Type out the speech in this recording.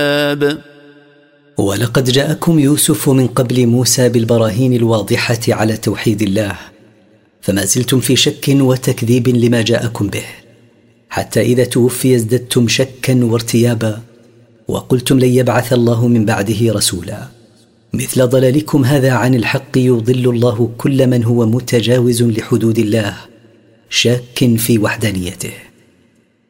ولقد جاءكم يوسف من قبل موسى بالبراهين الواضحة على توحيد الله، فما زلتم في شك وتكذيب لما جاءكم به، حتى إذا توفي ازددتم شكا وارتيابا، وقلتم لن يبعث الله من بعده رسولا. مثل ضلالكم هذا عن الحق يضل الله كل من هو متجاوز لحدود الله، شاك في وحدانيته.